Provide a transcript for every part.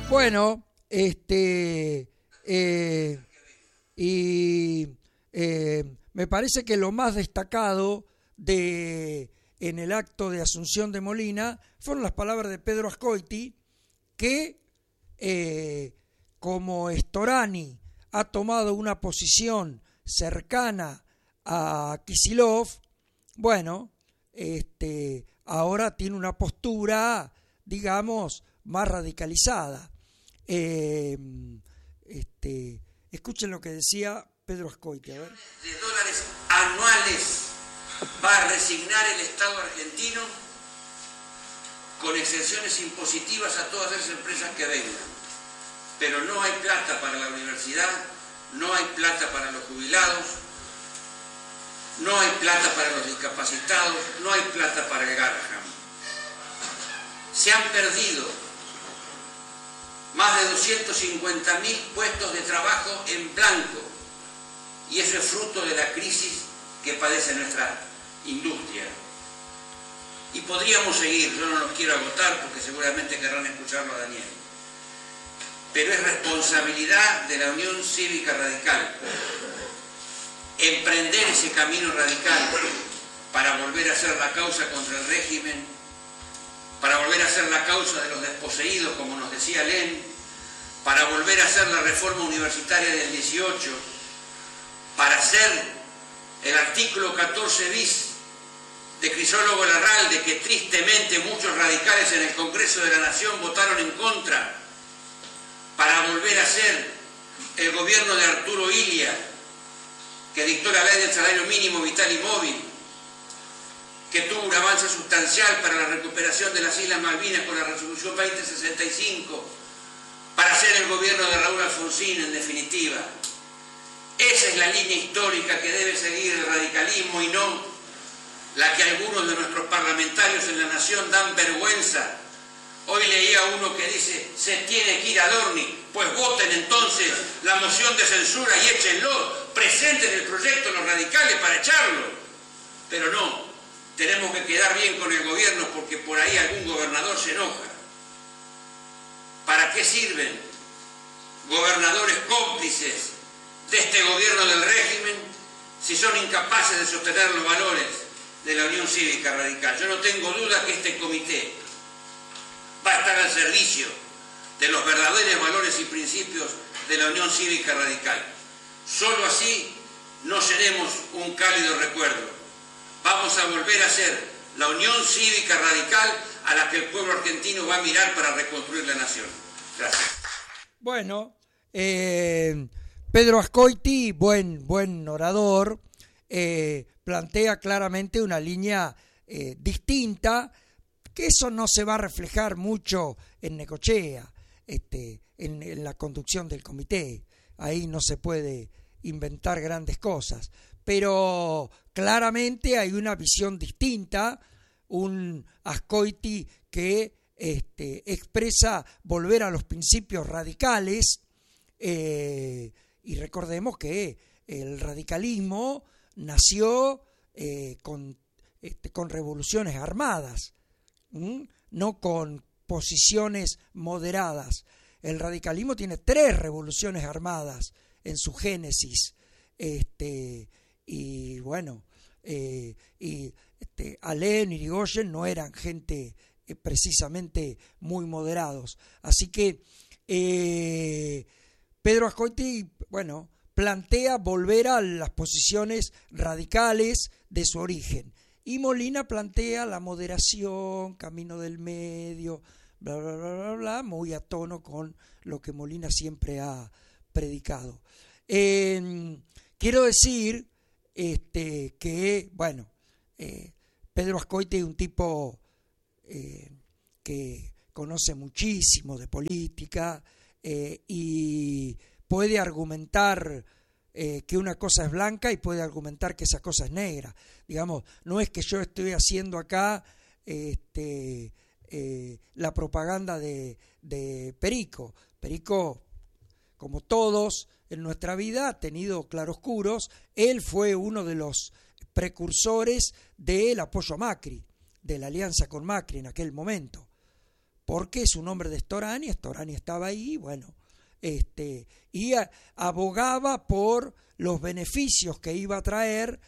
Bueno, y me parece que lo más destacado en el acto de asunción de Molina fueron las palabras de Pedro Ascoiti, que como Storani ha tomado una posición cercana a Kicillof, bueno, ahora tiene una postura, digamos, más radicalizada. Escuchen lo que decía Pedro Ascoiti. A ver. De dólares anuales va a resignar el Estado argentino con exenciones impositivas a todas esas empresas que vengan. Pero no hay plata para la universidad, no hay plata para los jubilados, no hay plata para los discapacitados, no hay plata para el Garham. Se han perdido más de 250.000 puestos de trabajo en blanco, y eso es fruto de la crisis que padece nuestra industria. Y podríamos seguir, yo no los quiero agotar porque seguramente querrán escucharlo a Daniel, pero es responsabilidad de la Unión Cívica Radical emprender ese camino radical para volver a hacer la causa contra el régimen, para volver a hacer la causa de los desposeídos, como nos decía Len, para volver a hacer la reforma universitaria del 18, para hacer el artículo 14 bis de Crisólogo Larralde, que tristemente muchos radicales en el Congreso de la Nación votaron en contra, para volver a hacer el gobierno de Arturo Illia, que dictó la ley del salario mínimo vital y móvil, que tuvo un avance sustancial para la recuperación de las Islas Malvinas con la resolución 2065, para hacer el gobierno de Raúl Alfonsín, en definitiva. Esa es la línea histórica que debe seguir el radicalismo, y no la que algunos de nuestros parlamentarios en la Nación dan vergüenza. Hoy leía uno que dice: se tiene que ir a Dorni. Pues voten entonces la moción de censura y échenlo, presenten el proyecto los radicales para echarlo. Pero no, tenemos que quedar bien con el gobierno porque por ahí algún gobernador se enoja. ¿Para qué sirven gobernadores cómplices de este gobierno del régimen si son incapaces de sostener los valores de la Unión Cívica Radical? Yo no tengo duda que este comité va a estar al servicio de los verdaderos valores y principios de la Unión Cívica Radical. Solo así no seremos un cálido recuerdo. Vamos a volver a ser la Unión Cívica Radical a la que el pueblo argentino va a mirar para reconstruir la nación. Gracias. Bueno, Pedro Ascoiti, buen orador, plantea claramente una línea distinta, que eso no se va a reflejar mucho en Necochea, en la conducción del comité. Ahí no se puede inventar grandes cosas, pero claramente hay una visión distinta, un Ascoiti que expresa volver a los principios radicales, y recordemos que el radicalismo nació con revoluciones armadas, no con posiciones moderadas. El radicalismo tiene 3 revoluciones armadas en su génesis, y bueno, Alem y Irigoyen no eran gente precisamente muy moderados. Así que Pedro Ascoiti, bueno, plantea volver a las posiciones radicales de su origen. Y Molina plantea la moderación, camino del medio, bla, bla, bla, bla, bla, muy a tono con lo que Molina siempre ha predicado. Quiero decir que, bueno, Pedro Ascoiti es un tipo que conoce muchísimo de política, y puede argumentar que una cosa es blanca y puede argumentar que esa cosa es negra. Digamos, no es que yo estoy haciendo acá la propaganda de Perico. Perico, como todos en nuestra vida, ha tenido claroscuros. Él fue uno de los precursores del apoyo a Macri, de la alianza con Macri en aquel momento. porque es un hombre de Storani estaba ahí, bueno, y abogaba por los beneficios que iba a traer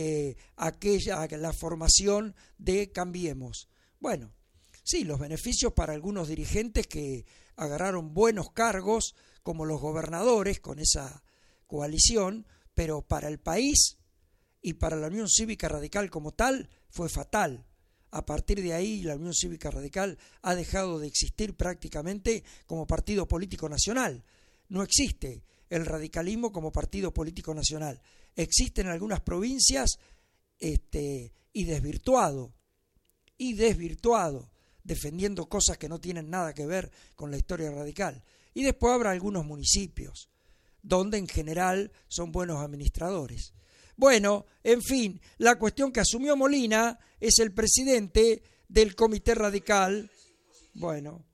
la formación de Cambiemos. Bueno, sí, los beneficios para algunos dirigentes que agarraron buenos cargos, como los gobernadores con esa coalición, pero para el país y para la Unión Cívica Radical como tal fue fatal. A partir de ahí la Unión Cívica Radical ha dejado de existir prácticamente como partido político nacional. No existe el radicalismo como partido político nacional. Existe en algunas provincias y desvirtuado, defendiendo cosas que no tienen nada que ver con la historia radical. Y después habrá algunos municipios, donde en general son buenos administradores. Bueno, en fin, la cuestión que asumió Molina es el presidente del Comité Radical. Bueno,